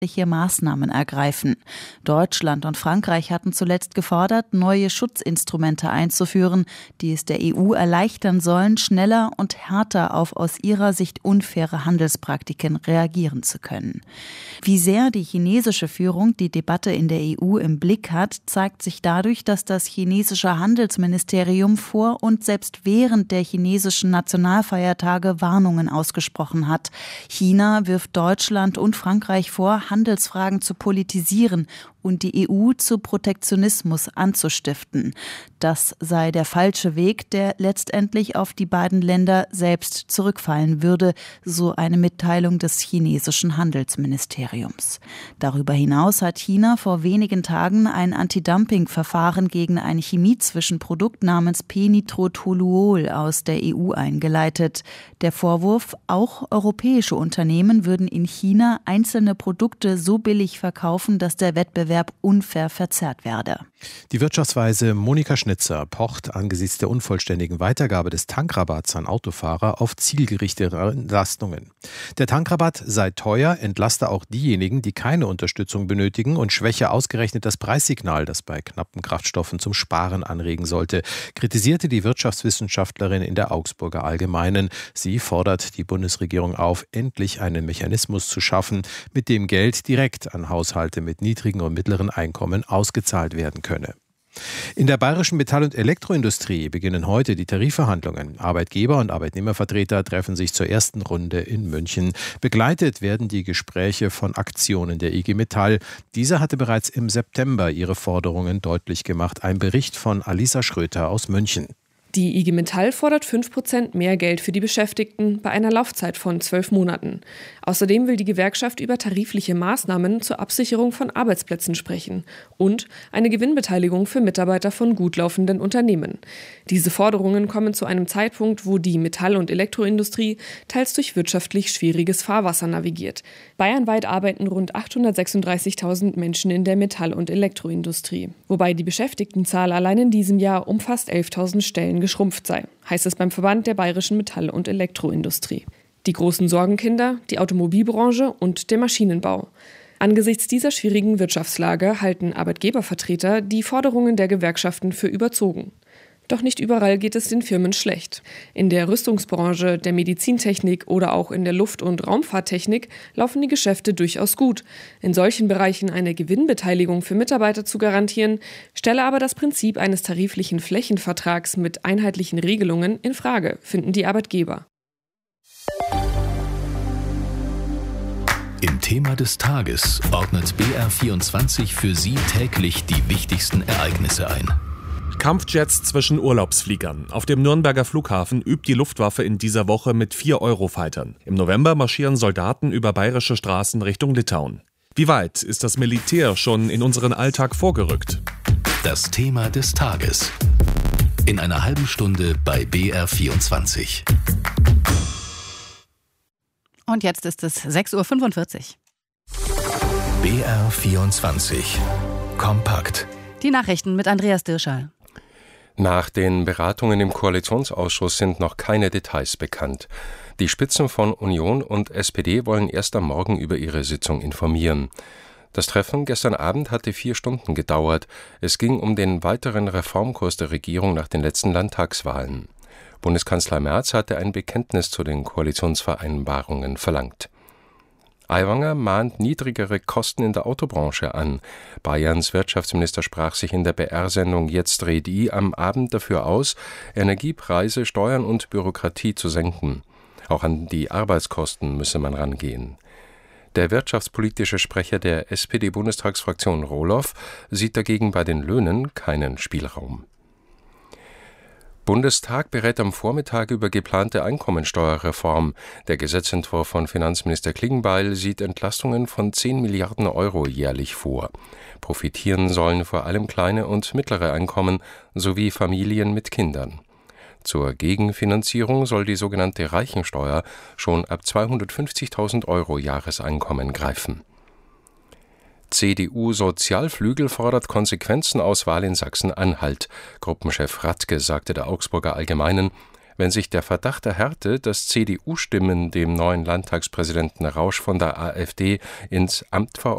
Maßnahmen ergreifen. Deutschland und Frankreich hatten zuletzt gefordert, neue Schutzinstrumente einzuführen, die es der EU erleichtern sollen, schneller und härter auf aus ihrer Sicht unfaire Handelspraktiken reagieren zu können. Wie sehr die chinesische Führung die Debatte in der EU im Blick hat, zeigt sich dadurch, dass das chinesische Handelsministerium vor und selbst während der chinesischen Nationalfeiertage Warnungen ausgesprochen hat. China wirft Deutschland und Frankreich vor, Handelsfragen zu politisieren und die EU zu Protektionismus anzustiften. Das sei der falsche Weg, der letztendlich auf die beiden Länder selbst zurückfallen würde, so eine Mitteilung des chinesischen Handelsministeriums. Darüber hinaus hat China vor wenigen Tagen ein Anti-Dumping-Verfahren gegen ein Chemiezwischenprodukt namens P-Nitrotoluol aus der EU eingeleitet. Der Vorwurf, auch europäische Unternehmen würden in China einzelne Produkte so billig verkaufen, dass der Wettbewerb unfair verzerrt werde. Die Wirtschaftsweise Monika Schnitzer pocht angesichts der unvollständigen Weitergabe des Tankrabatts an Autofahrer auf zielgerichtete Entlastungen. Der Tankrabatt sei teuer, entlaste auch diejenigen, die keine Unterstützung benötigen und schwäche ausgerechnet das Preissignal, das bei knappen Kraftstoffen zum Sparen anregen sollte, kritisierte die Wirtschaftswissenschaftlerin in der Augsburger Allgemeinen. Sie fordert die Bundesregierung auf, endlich einen Mechanismus zu schaffen, mit dem Geld direkt an Haushalte mit niedrigen und mittleren Einkommen ausgezahlt werden könne. In der bayerischen Metall- und Elektroindustrie beginnen heute die Tarifverhandlungen. Arbeitgeber und Arbeitnehmervertreter treffen sich zur ersten Runde in München. Begleitet werden die Gespräche von Aktionen der IG Metall. Diese hatte bereits im September ihre Forderungen deutlich gemacht. Ein Bericht von Alisa Schröter aus München. Die IG Metall fordert 5% mehr Geld für die Beschäftigten bei einer Laufzeit von 12 Monaten. Außerdem will die Gewerkschaft über tarifliche Maßnahmen zur Absicherung von Arbeitsplätzen sprechen und eine Gewinnbeteiligung für Mitarbeiter von gut laufenden Unternehmen. Diese Forderungen kommen zu einem Zeitpunkt, wo die Metall- und Elektroindustrie teils durch wirtschaftlich schwieriges Fahrwasser navigiert. Bayernweit arbeiten rund 836.000 Menschen in der Metall- und Elektroindustrie, wobei die Beschäftigtenzahl allein in diesem Jahr um fast 11.000 Stellen geschrumpft sei, heißt es beim Verband der bayerischen Metall- und Elektroindustrie. Die großen Sorgenkinder, die Automobilbranche und der Maschinenbau. Angesichts dieser schwierigen Wirtschaftslage halten Arbeitgebervertreter die Forderungen der Gewerkschaften für überzogen. Doch nicht überall geht es den Firmen schlecht. In der Rüstungsbranche, der Medizintechnik oder auch in der Luft- und Raumfahrttechnik laufen die Geschäfte durchaus gut. In solchen Bereichen eine Gewinnbeteiligung für Mitarbeiter zu garantieren, stelle aber das Prinzip eines tariflichen Flächenvertrags mit einheitlichen Regelungen in Frage, finden die Arbeitgeber. Im Thema des Tages ordnet BR24 für Sie täglich die wichtigsten Ereignisse ein. Kampfjets zwischen Urlaubsfliegern. Auf dem Nürnberger Flughafen übt die Luftwaffe in dieser Woche mit 4 Eurofightern. Im November marschieren Soldaten über bayerische Straßen Richtung Litauen. Wie weit ist das Militär schon in unseren Alltag vorgerückt? Das Thema des Tages. In einer halben Stunde bei BR24. Und jetzt ist es 6:45 Uhr. BR24. Kompakt. Die Nachrichten mit Andreas Dirschall. Nach den Beratungen im Koalitionsausschuss sind noch keine Details bekannt. Die Spitzen von Union und SPD wollen erst am Morgen über ihre Sitzung informieren. Das Treffen gestern Abend hatte 4 Stunden gedauert. Es ging um den weiteren Reformkurs der Regierung nach den letzten Landtagswahlen. Bundeskanzler Merz hatte ein Bekenntnis zu den Koalitionsvereinbarungen verlangt. Aiwanger mahnt niedrigere Kosten in der Autobranche an. Bayerns Wirtschaftsminister sprach sich in der BR-Sendung Jetzt red I am Abend dafür aus, Energiepreise, Steuern und Bürokratie zu senken. Auch an die Arbeitskosten müsse man rangehen. Der wirtschaftspolitische Sprecher der SPD-Bundestagsfraktion Rohloff sieht dagegen bei den Löhnen keinen Spielraum. Bundestag berät am Vormittag über geplante Einkommensteuerreform. Der Gesetzentwurf von Finanzminister Klingbeil sieht Entlastungen von 10 Milliarden Euro jährlich vor. Profitieren sollen vor allem kleine und mittlere Einkommen sowie Familien mit Kindern. Zur Gegenfinanzierung soll die sogenannte Reichensteuer schon ab 250.000 Euro Jahreseinkommen greifen. CDU-Sozialflügel fordert Konsequenzen aus Wahl in Sachsen-Anhalt. Gruppenchef Radke sagte der Augsburger Allgemeinen, wenn sich der Verdacht erhärte, dass CDU-Stimmen dem neuen Landtagspräsidenten Rausch von der AfD ins Amt